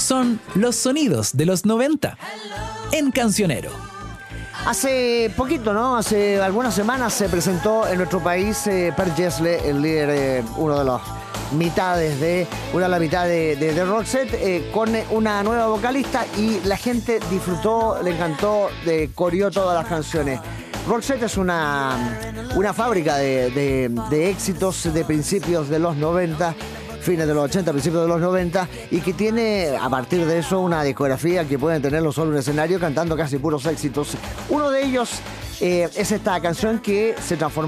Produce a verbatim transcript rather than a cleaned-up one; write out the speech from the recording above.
son los sonidos de los noventa en Cancionero. Hace poquito, ¿no? Hace algunas semanas se presentó en nuestro país eh, Per Gessle, el líder, eh, uno de los mitades de, una de las mitades de, de, de Roxette, eh, con una nueva vocalista, y la gente disfrutó, le encantó, eh, coreó todas las canciones. Roxette es una, una fábrica de, de, de éxitos de principios de los noventa, fines de los ochenta, principios de los noventa, y que tiene a partir de eso una discografía que pueden tenerlo solo en un escenario cantando casi puros éxitos. Uno de ellos eh, es esta canción que se transformó